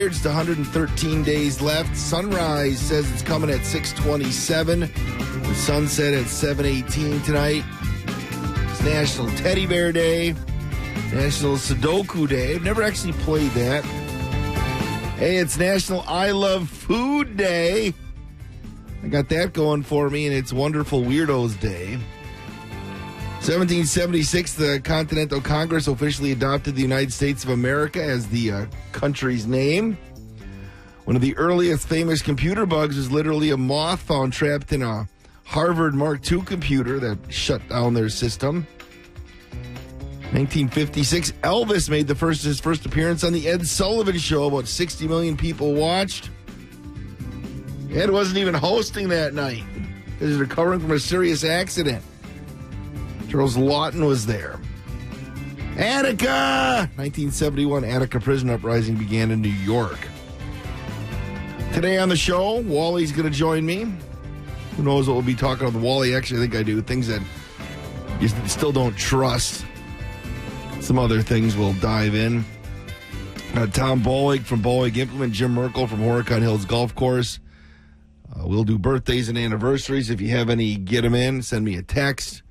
It's 113 days left. Sunrise says it's coming at 6:27. The sunset at 7:18 tonight. It's National Teddy Bear Day. National Sudoku Day. I've never actually played that. Hey, it's National I Love Food Day. I got that going for me, and it's Wonderful Weirdos Day. 1776, the Continental Congress officially adopted the United States of America as the country's name. One of the earliest famous computer bugs was literally a moth found trapped in a Harvard Mark II computer that shut down their system. 1956, Elvis made his first appearance on the Ed Sullivan Show. About 60 million people watched. Ed wasn't even hosting that night. He was recovering from a serious accident. Charles Lawton was there. Attica! 1971, Attica prison uprising began in New York. Today on the show, Wally's going to join me. Who knows what we'll be talking about? Wally, actually, I think I do. Things that you still don't trust. Some other things we'll dive in. Tom Bolig from Bolig Implement, Jim Merkel from Horicon Hills Golf Course. We'll do birthdays and anniversaries. If you have any, get them in. Send me a text.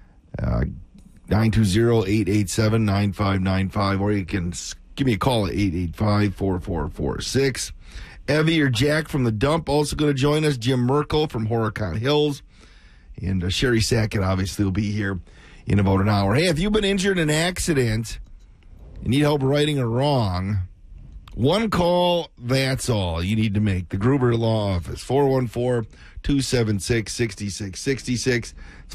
920-887-9595, or you can give me a call at 885-4446. Evie or Jack from the Dump also going to join us. Jim Merkel from Horicon Hills. And Sherry Sackett obviously will be here in about an hour. Hey, if you've been injured in an accident and need help righting a wrong, one call, that's all you need to make. The Gruber Law Office, 414-276-6666. It's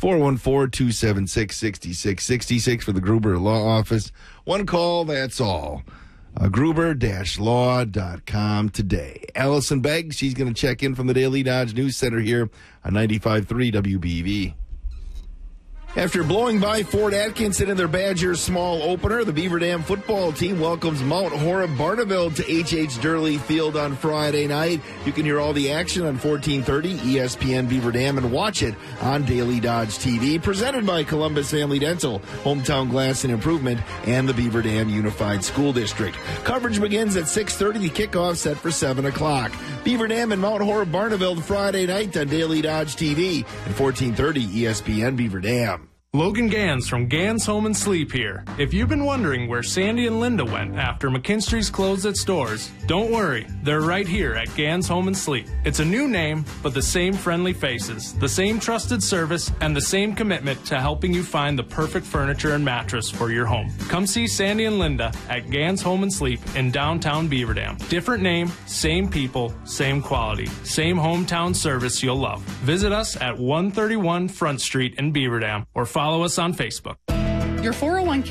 414-276-6666 for the Gruber Law Office. One call, that's all. Gruber-law.com today. Allison Begg, she's going to check in from the Daily Dodge News Center here on 95.3 WBV. After blowing by Fort Atkinson in their Badgers small opener, the Beaver Dam football team welcomes Mount Horeb Barneville to H.H. Durley Field on Friday night. You can hear all the action on 1430 ESPN Beaver Dam and watch it on Daily Dodge TV. Presented by Columbus Family Dental, Hometown Glass and Improvement, and the Beaver Dam Unified School District. Coverage begins at 6:30. The kickoff set for 7 o'clock. Beaver Dam and Mount Horeb Barneville Friday night on Daily Dodge TV and 1430 ESPN Beaver Dam. Logan Gans from Gans Home and Sleep here. If you've been wondering where Sandy and Linda went after McKinstry's closed its doors, don't worry. They're right here at Gans Home and Sleep. It's a new name, but the same friendly faces, the same trusted service, and the same commitment to helping you find the perfect furniture and mattress for your home. Come see Sandy and Linda at Gans Home and Sleep in downtown Beaver Dam. Different name, same people, same quality, same hometown service you'll love. Visit us at 131 Front Street in Beaver Dam or follow us on Facebook. Your 401k